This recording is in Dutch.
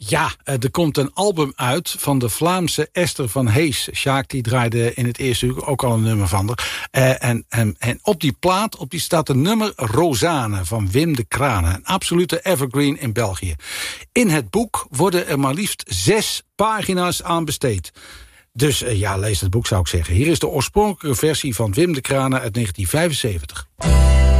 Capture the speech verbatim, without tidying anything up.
Ja, er komt een album uit van de Vlaamse Esther van Hees. Sjaak die draaide in het eerste uur ook al een nummer van haar. Uh, en, en, en op die plaat op die staat een nummer Rozane van Wim de Kranen. Een absolute evergreen in België. In het boek worden er maar liefst zes pagina's aan besteed. Dus uh, ja, lees het boek zou ik zeggen. Hier is de oorspronkelijke versie van Wim de Kranen uit negentien vijfenzeventig.